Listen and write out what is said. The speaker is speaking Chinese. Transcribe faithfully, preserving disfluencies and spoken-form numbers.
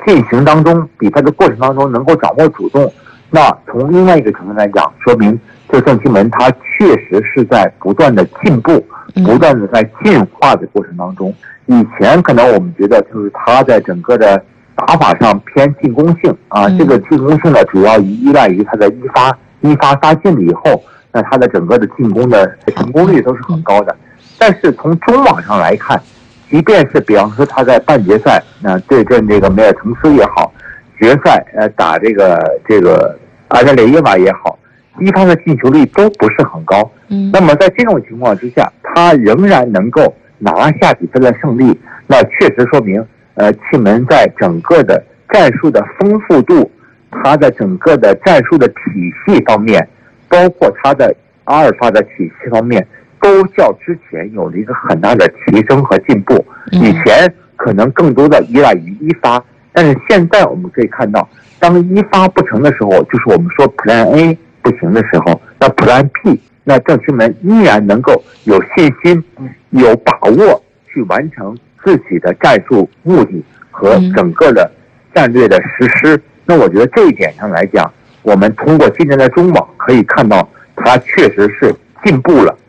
进行当中，比赛的过程当中能够掌握主动，那从另外一个层面来讲，说明这郑钦文他确实是在不断的进步，不断的在进化的过程当中。以前可能我们觉得就是他在整个的打法上偏进攻性啊，这个进攻性呢主要依赖于他的一发一发杀进了以后，那他的整个的进攻的成功率都是很高的。但是从中网上来看，即便是比方说他在半决赛那、呃、对阵这个梅尔滕斯也好，决赛呃打这个这个阿扎列耶娃也好，一方的进球率都不是很高。嗯，那么在这种情况之下，他仍然能够拿下比赛的胜利，那确实说明呃钦文在整个的战术的丰富度，他的整个的战术的体系方面，包括他的阿尔法的体系方面，都较之前有了一个很大的提升和进步。以前可能更多的依赖于一发，但是现在我们可以看到，当一发不成的时候，就是我们说 Plan A 不行的时候，那 Plan P， 那郑钦文依然能够有信心、有把握去完成自己的战术目的和整个的战略的实施。那我觉得这一点上来讲，我们通过今年的中网可以看到，他确实是进步了。